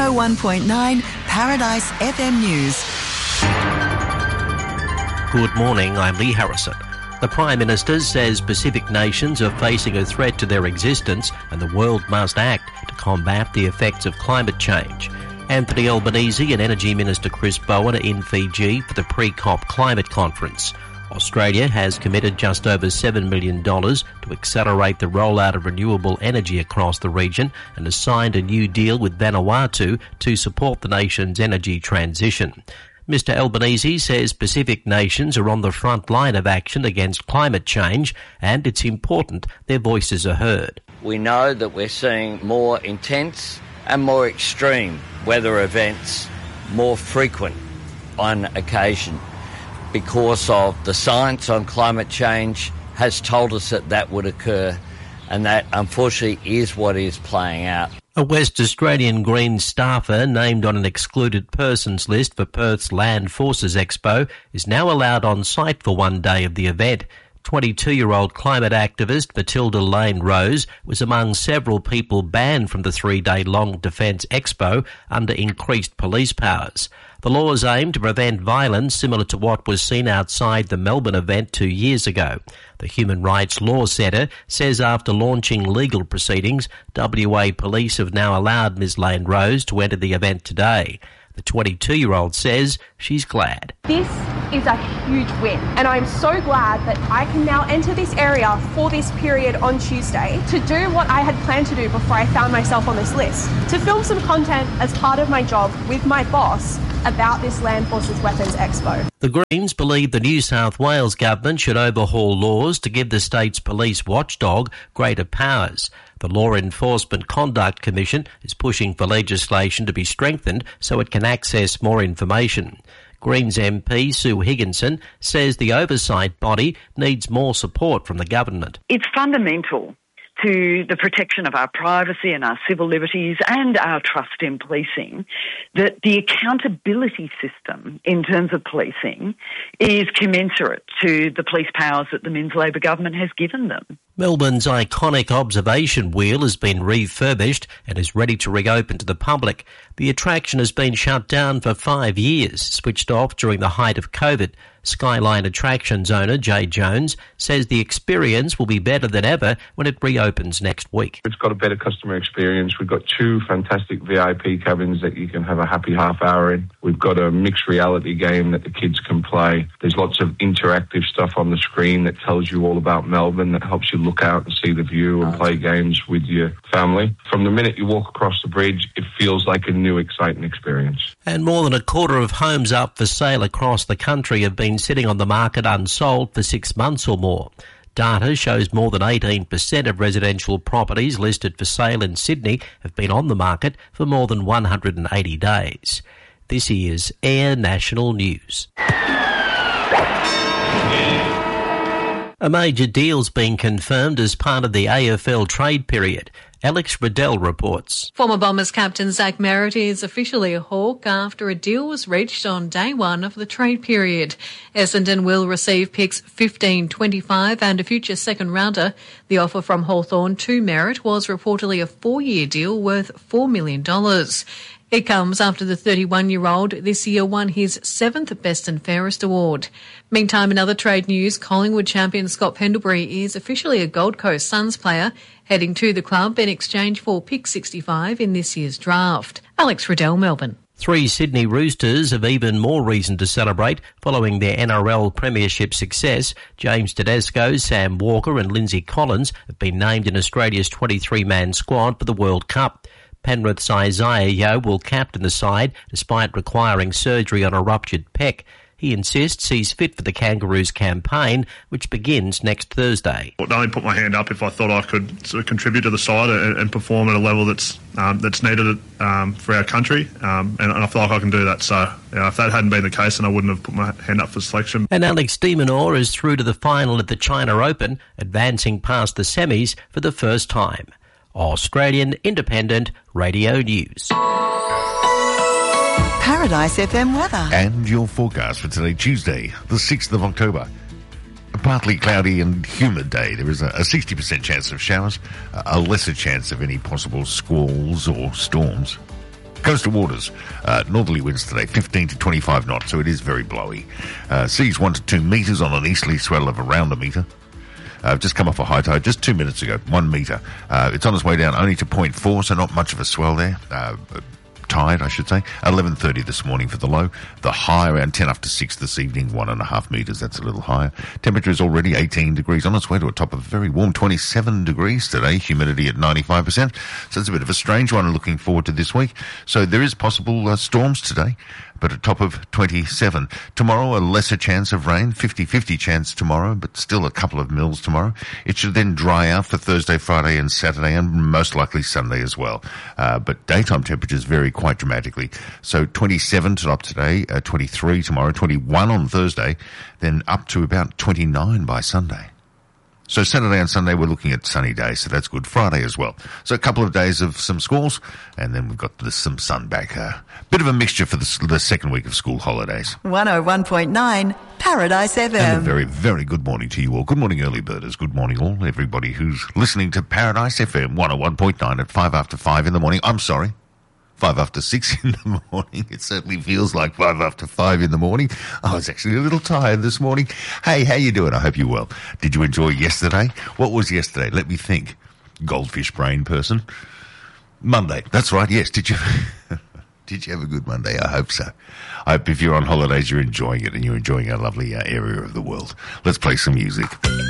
101.9 Paradise FM News. Good morning, I'm Lee Harrison. The Prime Minister says Pacific nations are facing a threat to their existence and the world must act to combat the effects of climate change. Anthony Albanese and Energy Minister Chris Bowen are in Fiji for the pre-COP climate conference. Australia has committed just over $7 million to accelerate the rollout of renewable energy across the region and has signed a new deal with Vanuatu to support the nation's energy transition. Mr Albanese says Pacific nations are on the front line of action against climate change and it's important their voices are heard. We know that we're seeing more intense and more extreme weather events, more frequent on occasion, because of the science on climate change has told us that that would occur, and that unfortunately is what is playing out. A West Australian Greens staffer named on an excluded persons list for Perth's Land Forces Expo is now allowed on site for one day of the event. 22-year-old climate activist Matilda Lane Rose was among several people banned from the three-day-long Defence Expo under increased police powers. The laws aim to prevent violence similar to what was seen outside the Melbourne event 2 years ago. The Human Rights Law Centre says after launching legal proceedings, WA Police have now allowed Ms Lane Rose to enter the event today. The 22-year-old says she's glad. This is a huge win, and I'm so glad that I can now enter this area for this period on Tuesday to do what I had planned to do before I found myself on this list, to film some content as part of my job with my boss about this Land Forces Weapons Expo. The Greens believe the New South Wales government should overhaul laws to give the state's police watchdog greater powers. The Law Enforcement Conduct Commission is pushing for legislation to be strengthened so it can access more information. Greens MP Sue Higginson says the oversight body needs more support from the government. It's fundamental to the protection of our privacy and our civil liberties and our trust in policing that the accountability system in terms of policing is commensurate to the police powers that the Minns Labor government has given them. Melbourne's iconic observation wheel has been refurbished and is ready to reopen to the public. The attraction has been shut down for 5 years, switched off during the height of COVID. Skyline Attractions owner Jay Jones says the experience will be better than ever when it reopens next week. It's got a better customer experience. We've got 2 fantastic VIP cabins that you can have a happy half hour in. We've got a mixed reality game that the kids can play. There's lots of interactive stuff on the screen that tells you all about Melbourne, that helps you look out and see the view and play games with your family. From the minute you walk across the bridge, it feels like a new exciting experience. And more than a quarter of homes up for sale across the country have been sitting on the market unsold for 6 months or more. Data shows more than 18% of residential properties listed for sale in Sydney have been on the market for more than 180 days. This is Air National News. A major deal's been confirmed as part of the AFL trade period. Alex Riddell reports. Former Bombers captain Zach Merritt is officially a Hawk after a deal was reached on day one of the trade period. Essendon will receive picks 15, 25 and a future second rounder. The offer from Hawthorn to Merritt was reportedly a 4-year deal worth $4 million. It comes after the 31-year-old this year won his 7th Best and Fairest award. Meantime, in other trade news, Collingwood champion Scott Pendlebury is officially a Gold Coast Suns player, heading to the club in exchange for pick 65 in this year's draft. Alex Riddell, Melbourne. 3 Sydney Roosters have even more reason to celebrate following their NRL premiership success. James Tedesco, Sam Walker and Lindsay Collins have been named in Australia's 23-man squad for the World Cup. Penrith's Isaiah Yeo will captain the side despite requiring surgery on a ruptured pec. He insists he's fit for the Kangaroos campaign, which begins next Thursday. I'd only put my hand up if I thought I could sort of contribute to the side and perform at a level that's needed for our country, and I feel like I can do that. So if that hadn't been the case, then I wouldn't have put my hand up for selection. And Alex de Minaur is through to the final at the China Open, advancing past the semis for the first time. Australian Independent Radio News. Paradise FM weather. And your forecast for today, Tuesday, the 6th of October. A partly cloudy and humid day. There is a 60% chance of showers, a lesser chance of any possible squalls or storms. Coastal waters, northerly winds today, 15 to 25 knots, so it is very blowy. Seas 1 to 2 metres on an easterly swell of around a metre. I've just come off a high tide just 2 minutes ago, 1 metre. It's on its way down only to 0.4, so not much of a swell there. Tide, I should say. 11:30 this morning for the low. The high around 10 after 6 this evening, 1.5 metres. That's a little higher. Temperature is already 18 degrees. On its way to a top of very warm 27 degrees today. Humidity at 95%. So it's a bit of a strange one looking forward to this week. So there is possible storms today, but a top of 27. Tomorrow, a lesser chance of rain, 50-50 chance tomorrow, but still a couple of mils tomorrow. It should then dry out for Thursday, Friday and Saturday, and most likely Sunday as well. But daytime temperatures vary quite dramatically. So 27 to up today, 23 tomorrow, 21 on Thursday, then up to about 29 by Sunday. So Saturday and Sunday we're looking at sunny days, so that's good. Friday as well. So a couple of days of some squalls, and then we've got some sun back. Bit of a mixture for the second week of school holidays. 101.9 Paradise FM. And a very, very good morning to you all. Good morning, early birders. Good morning, all. Everybody who's listening to Paradise FM 101.9 at 5 after 5 in the morning. I'm sorry. 5 after 6 in the morning. It certainly feels like 5 after 5 in the morning. I was actually a little tired this morning. Hey, how you doing? I hope you're well. Did you enjoy yesterday? What was yesterday? Let me think. Goldfish brain person. Monday. That's right, yes. Did you have a good Monday? I hope so. I hope if you're on holidays, you're enjoying it and you're enjoying our lovely area of the world. Let's play some music.